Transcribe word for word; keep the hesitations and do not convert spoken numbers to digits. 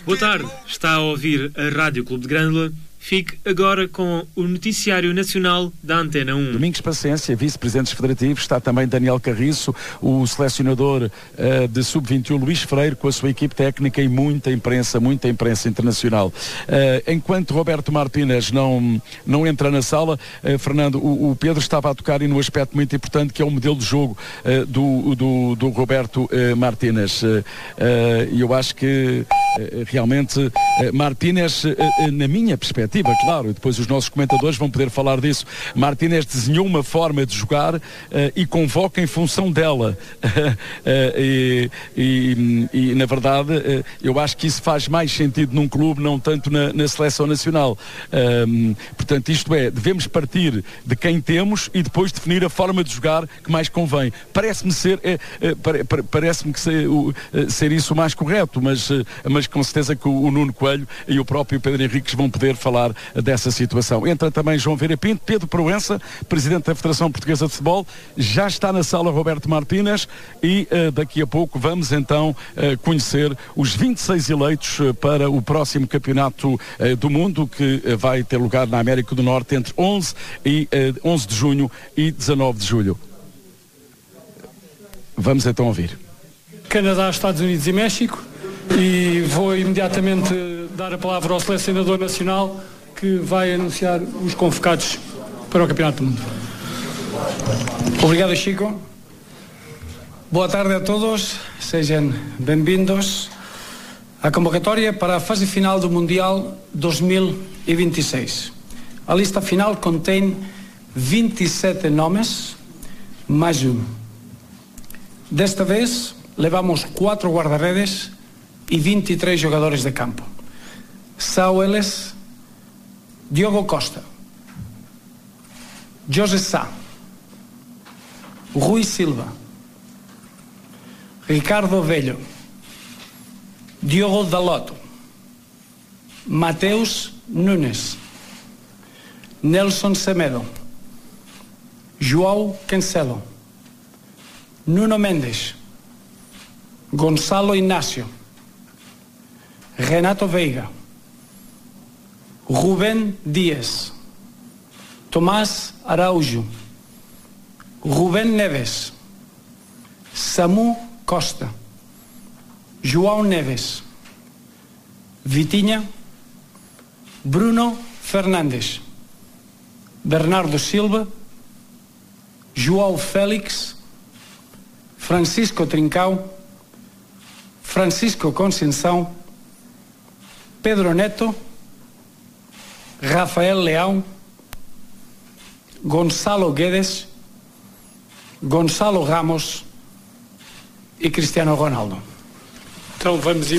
Boa tarde, está a ouvir a Rádio Clube de Grândola. Fique agora com o Noticiário Nacional da Antena um. Domingos Paciência, vice-presidentes federativos, está também Daniel Carriço, o selecionador uh, de sub vinte e um, Luís Freire, com a sua equipe técnica e muita imprensa, muita imprensa internacional. Uh, enquanto Roberto Martínez não, não entra na sala, uh, Fernando, o, o Pedro estava a tocar e num aspecto muito importante, que é o modelo de jogo uh, do, do, do Roberto uh, Martínez. E uh, uh, eu acho que uh, realmente uh, Martínez, uh, uh, na minha perspectiva, claro, e depois os nossos comentadores vão poder falar disso. Martínez desenhou uma forma de jogar uh, e convoca em função dela. uh, e, e, e, na verdade, uh, eu acho que isso faz mais sentido num clube, não tanto na, na seleção nacional. Um, portanto, isto é, devemos partir de quem temos e depois definir a forma de jogar que mais convém. Parece-me ser, é, é, pare, parece-me que ser, o, ser isso o mais correto, mas, mas com certeza que o, o Nuno Coelho e o próprio Pedro Henriques vão poder falar dessa situação. Entra também João Vieira Pinto, Pedro Proença, presidente da Federação Portuguesa de Futebol, já está na sala Roberto Martínez e uh, daqui a pouco vamos então uh, conhecer os vinte e seis eleitos uh, para o próximo campeonato uh, do mundo, que uh, vai ter lugar na América do Norte entre onze de junho e dezanove de julho. Vamos então ouvir. Canadá, Estados Unidos e México, e vou imediatamente dar a palavra ao selecionador nacional, que vai anunciar os convocados para o Campeonato do Mundo. Obrigado, Chico. Boa tarde a todos, sejam bem-vindos à convocatória para a fase final do Mundial dois mil e vinte e seis. A lista final contém vinte e sete nomes, mais um. Desta vez, levamos quatro guarda-redes e vinte e três jogadores de campo. São eles Diogo Costa, José Sá, Rui Silva, Ricardo Velho, Diogo Dalot, Mateus Nunes, Nelson Semedo, João Cancelo, Nuno Mendes, Gonçalo Inácio, Renato Veiga, Rubén Dias, Tomás Araújo, Rubén Neves, Samu Costa, João Neves, Vitinha, Bruno Fernandes, Bernardo Silva, João Félix, Francisco Trincão, Francisco Conceição, Pedro Neto, Rafael Leão, Gonçalo Guedes, Gonçalo Ramos e Cristiano Ronaldo. Então vamos